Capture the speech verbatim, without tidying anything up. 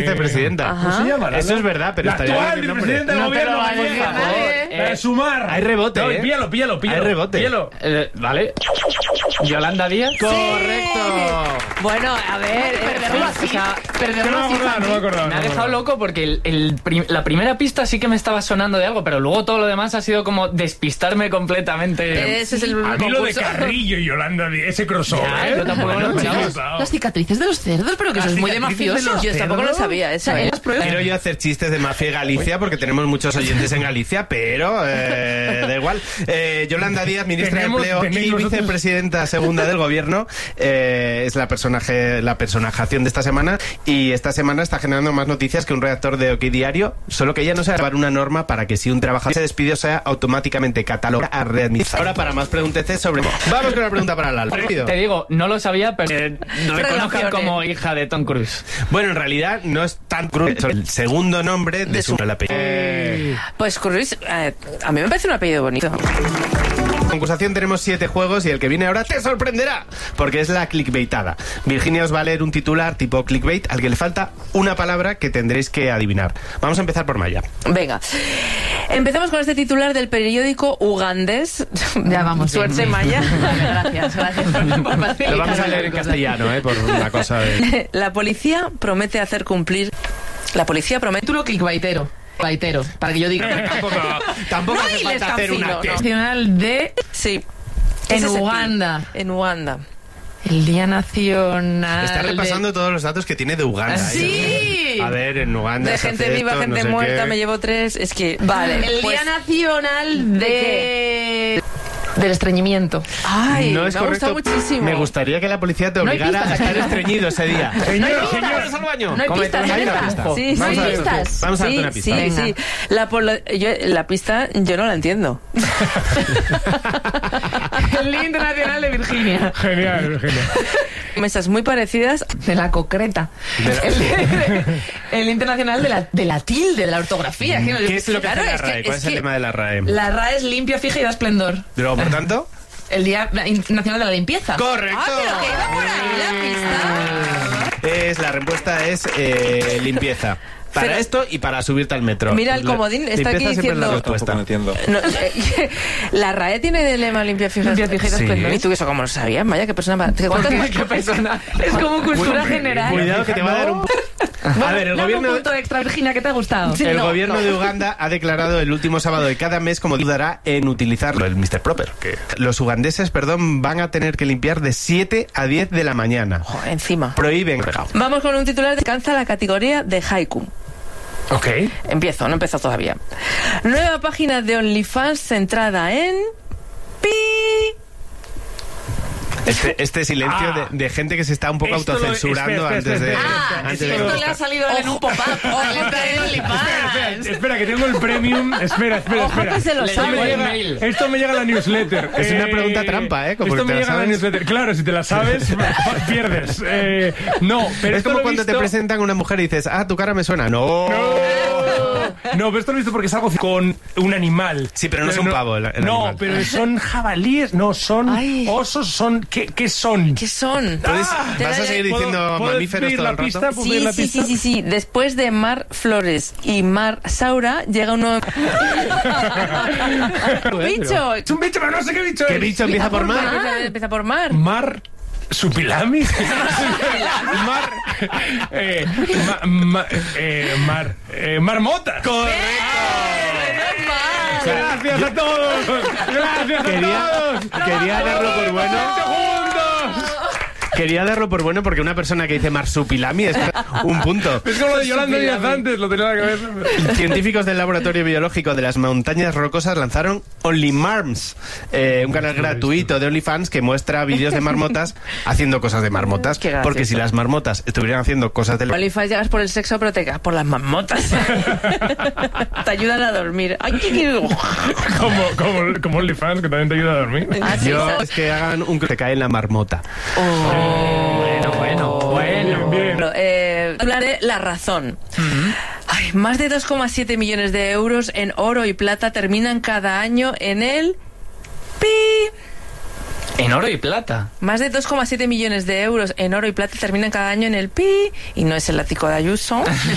vicepresidenta. ¿Cómo se llama? Eso es verdad, pero la estaría actual bien el nombre. vicepresidenta del No te lo gobierno. va a decir María. nadie. La de Sumar. Hay rebote, No, ¿eh? píllalo, píllalo, píllalo. Hay rebote. Píllalo. Eh, vale. Yolanda Díaz. ¡Correcto! Bueno, a ver, Perderlo así. Que Perderlo no me así. acordaba, no me acordaba. Me ha no me dejado acordaba. loco porque el, el prim- la primera pista sí que me estaba sonando de algo, pero luego todo lo demás ha sido como despistarme completamente. ese es el A mí lo de concurso. Carrillo y Yolanda, ese crossover. Ya, yo tampoco lo esperaba. Las cicatrices de los cerdos, pero que eso es muy de cicatrices de mafioso. los Yo tampoco lo cerdos. sabía, eso. O sea, ¿eh? las pruebas- Quiero yo hacer chistes de mafia y Galicia porque tenemos muchos oyentes en Galicia, pero eh, da igual. Eh, Yolanda Díaz, ministra Tenemos- de Empleo tenéis y vosotros- vicepresidenta segunda del gobierno, eh, es la personaje, la personajación de esta semana, y esta semana está generando más noticias que un redactor de OK Diario, solo que ella no sabe llevar una norma para que si un trabajador se despidió sea automáticamente catalogado a readmisión. Ahora para más pregunteces sobre... Vamos con una pregunta para Lalo. Te digo, no lo sabía, pero eh, reconozco Relaciones. como hija de Tom Cruise. Bueno, en realidad no es tan cruel, es el segundo nombre de, De su su- apellido. Pues Cruz, eh, a mí me parece un apellido bonito. En concursación tenemos siete juegos y el que viene ahora te sorprenderá, porque es la clickbaitada. Virginia os va a leer un titular tipo clickbait al que le falta una palabra que tendréis que adivinar. Vamos a empezar por Maya. Venga. Empezamos con este titular del periódico ugandés. Ya vamos. Suerte, bien. Maya. Gracias, gracias por, por Lo facilitar vamos a leer las en cosas. castellano, ¿eh? Por una cosa de... La policía promete hacer cumplir. La policía promete. Título clickbaitero. Baitero, para que yo diga. Tampoco, tampoco No hace hiles falta tan hacer una... fino, no. Nacional de Sí. En Ese es el Uganda. pi- En Uganda. el Día Nacional. Está repasando todos los datos que tiene de Uganda. Ah, sí. ¿eh? A ver, en Uganda De se gente hace viva, esto, gente no sé muerta, qué. me llevo tres. Es que. Vale. El pues- Día Nacional de... del estreñimiento. Ay, No es me ha correcto. gustado muchísimo. Me gustaría que la policía te No hay obligara a pistas estar aquí. estreñido ese día. Señor, No hay señor. pistas. al baño. No hay Cómete pistas, una hay pista. pista. Sí, No hay sí. pistas. Vamos a darte Sí, una pista. sí, Venga. sí. La, polo- yo- la pista yo no la entiendo. El Día Internacional de Virginia. Genial, genial. Mesas muy parecidas. De la concreta. De la- El, el Internacional de la, de la tilde, de la ortografía. que no- ¿Qué es lo que Claro, hace la es que- RAE? ¿Cuál es, es el que tema de la RAE? La R A E es limpia, fija y da esplendor. Luego, por tanto... El Día Nacional de la Limpieza. ¡Correcto! Ah, pero que iba por ahí la pista. Es, la respuesta es eh, limpieza. Para Pero- esto y para subirte al metro. Mira, el La- comodín está aquí limpieza siempre es la diciendo- respuesta. No entiendo. No, eh, la R A E tiene de lema limpia, fija, Limpia, fija y da Sí. esplendor. ¿Y tú eso cómo lo sabías? Vaya, qué persona más. ¿Cuántas más Qué persona. Es como cultura general. Cuidado que te va a dar un... A ver, el Dame gobierno... un punto extra, Virginia, ¿qué te ha gustado? Sí. El No, gobierno no. de Uganda ha declarado el último sábado de cada mes como dudará en utilizarlo, el mister Proper. Que los ugandeses, perdón, van a tener que limpiar de siete a diez de la mañana. Joder, encima. Prohíben. Vamos con un titular que alcanza la categoría de haiku. Ok. Empiezo, no he empezado todavía. Nueva página de OnlyFans centrada en... Pi. Este, este silencio Ah. de, de gente que se está un poco Esto lo- autocensurando espera, espera, antes de... espera, Ah, antes si de- esto le ha salido a él en un pop-up. Ojo, Al entrar en que- OnlyFans. Espera, espera, que tengo el premium. Espera, espera, Ojo espera. que se lo esto, sabe. me llega, Mail. esto me llega a la newsletter. Es una pregunta trampa, ¿eh? Como esto que te me la llega a la sabes. newsletter. Claro, si te la sabes, pierdes. Eh, no, pero Es esto como lo he cuando te visto- presentan una mujer y dices, ah, tu cara me suena. No. No, pero esto lo he visto porque es algo con un animal. Sí, pero no es un pavo el- el No, animal. pero son jabalíes, no, son Ay. osos, son... ¿Qué, qué son? ¿Qué son? ¿Puedes- Te ¿Vas a la- seguir ¿Puedo- diciendo puedo mamíferos pedir todo la el rato? pista? ¿Puedo pedir Sí, la sí, pista? sí, sí, sí. Después de Mar Flores y Mar Saura llega un nuevo... ¡Bicho! Es un bicho, pero no sé qué bicho ¿Qué es. bicho empieza por mar? Mar. Empieza por Mar. Mar... ¿Supilami? Mar... Eh, ma- ma- eh, mar... Eh, marmota. Gracias a todos. Gracias a Quería, todos. quería darlo por bueno. Segundos. Quería darlo por bueno porque una persona que dice marsupilami es un punto. Es como lo de Yolanda Díaz antes, lo tenía en la cabeza. Científicos del Laboratorio Biológico de las Montañas Rocosas lanzaron OnlyMarms, eh, un canal gratuito de OnlyFans que muestra vídeos de marmotas haciendo cosas de marmotas. Qué gracioso. Porque si las marmotas estuvieran haciendo cosas de... OnlyFans llegas por el sexo, pero te quedas por las marmotas. Te ayudan a dormir. Ay, qué qué- Como, como, como OnlyFans, que también te ayuda a dormir. Ah, sí, Yo ¿sabes? es que hagan un... que cae en la marmota. Bueno, bueno, bueno. Bien, bien. Bueno, eh, hablaré la razón. Ay, más de dos coma siete millones de euros en oro y plata terminan cada año en el pi. En oro y plata. Más de dos coma siete millones de euros en oro y plata terminan cada año en el pi. Y no es el ático de Ayuso.